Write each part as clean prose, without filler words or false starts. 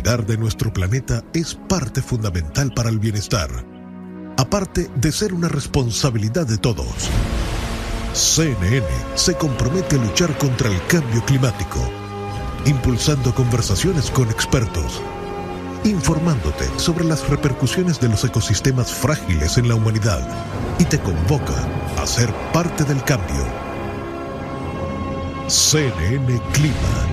Cuidar de nuestro planeta es parte fundamental para el bienestar, aparte de ser una responsabilidad de todos. CNN se compromete a luchar contra el cambio climático, impulsando conversaciones con expertos, informándote sobre las repercusiones de los ecosistemas frágiles en la humanidad, y te convoca a ser parte del cambio. CNN Clima.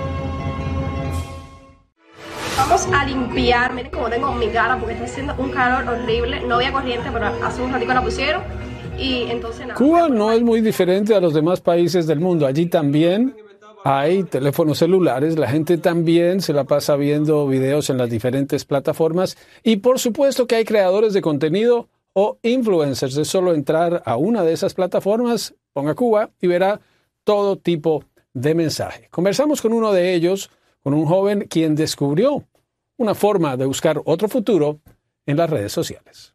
Vamos a limpiar, miren cómo tengo mi cara porque está haciendo un calor horrible. No había corriente, pero hace un ratito la pusieron y entonces nada. Cuba no es muy diferente a los demás países del mundo. Allí también hay teléfonos celulares, la gente también se la pasa viendo videos en las diferentes plataformas y por supuesto que hay creadores de contenido o influencers. Es solo entrar a una de esas plataformas, ponga Cuba y verá todo tipo de mensaje. Conversamos con uno de ellos, con un joven quien descubrió una forma de buscar otro futuro en las redes sociales.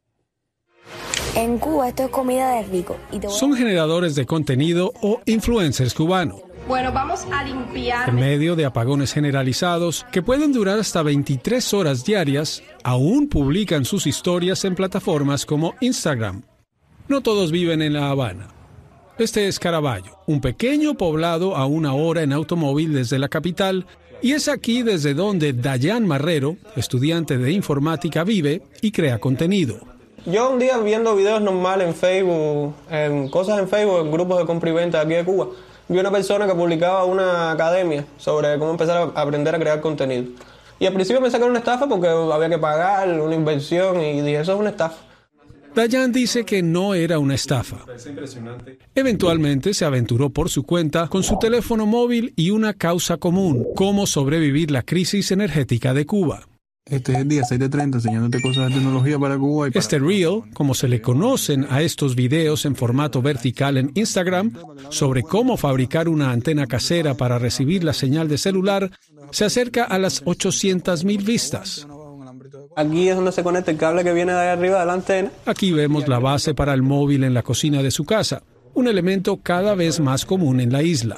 En Cuba esto es comida de rico. Son generadores de contenido o influencers cubanos. Bueno, vamos a limpiar. En medio de apagones generalizados que pueden durar hasta 23 horas diarias, aún publican sus historias en plataformas como Instagram. No todos viven en La Habana. Este es Caraballo, un pequeño poblado a 1 hora en automóvil desde la capital, y es aquí desde donde Dayan Marrero, estudiante de informática, vive y crea contenido. Yo un día viendo videos normales en Facebook, cosas en Facebook, en grupos de compra y venta aquí de Cuba, vi una persona que publicaba una academia sobre cómo empezar a aprender a crear contenido. Y al principio pensé que era una estafa porque había que pagar una inversión y dije, eso es una estafa. Dayan dice que no era una estafa. Eventualmente se aventuró por su cuenta con su teléfono móvil y una causa común: cómo sobrevivir la crisis energética de Cuba. Este es el día 6 de 30, enseñándote cosas de tecnología para Cuba. Este Reel, como se le conocen a estos videos en formato vertical en Instagram, sobre cómo fabricar una antena casera para recibir la señal de celular, se acerca a las 800,000 vistas. Aquí es donde se conecta el cable que viene de ahí arriba de la antena. Aquí vemos la base para el móvil en la cocina de su casa, un elemento cada vez más común en la isla.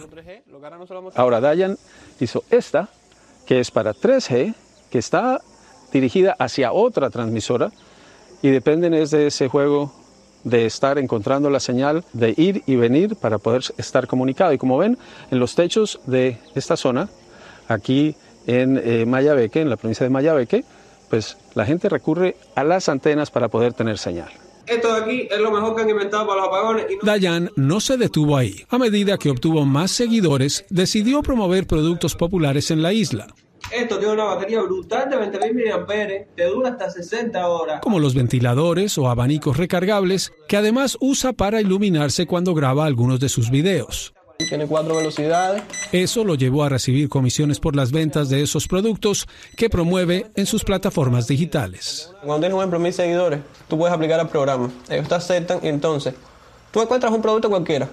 Ahora Dayan hizo esta, que es para 3G, que está dirigida hacia otra transmisora y dependen de ese juego de estar encontrando la señal, de ir y venir para poder estar comunicado. Y como ven, en los techos de esta zona, aquí en Mayabeque, en la provincia de Mayabeque, pues la gente recurre a las antenas para poder tener señal. Esto de aquí es lo mejor que han inventado para los apagones. Dayan no se detuvo ahí. A medida que obtuvo más seguidores, decidió promover productos populares en la isla. Esto tiene una batería brutal de 20.000 mAh, te dura hasta 60 horas. Como los ventiladores o abanicos recargables, que además usa para iluminarse cuando graba algunos de sus videos. Tiene 4 velocidades. Eso lo llevó a recibir comisiones por las ventas de esos productos que promueve en sus plataformas digitales. Cuando tienes, por ejemplo, 1.000 seguidores, tú puedes aplicar al programa. Ellos te aceptan y entonces tú encuentras un producto cualquiera.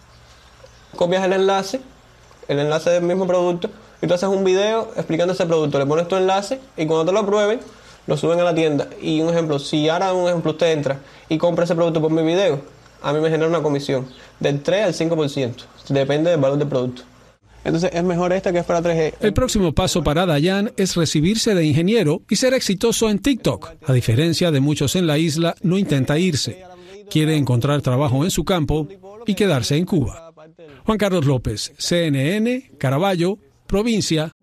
Copias el enlace del mismo producto, y tú haces un video explicando ese producto. Le pones tu enlace y cuando te lo aprueben, lo suben a la tienda. Y un ejemplo, si ahora usted entra y compra ese producto por mi video, a mí me genera una comisión del 3 al 5%. Depende del valor del producto. Entonces es mejor esta que es para 3G. El próximo paso para Dayan es recibirse de ingeniero y ser exitoso en TikTok. A diferencia de muchos en la isla, no intenta irse. Quiere encontrar trabajo en su campo y quedarse en Cuba. Juan Carlos López, CNN, Caraballo, provincia